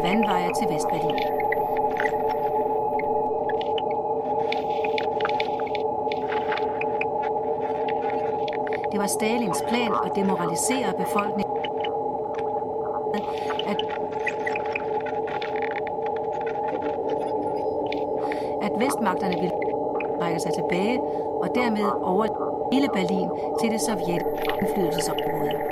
vandveje til Vestberlin. Det var Stalins plan at demoralisere befolkningen, at vestmagterne ville trække sig tilbage og dermed over hele Berlin til det sovjetiske indflydelsesområde.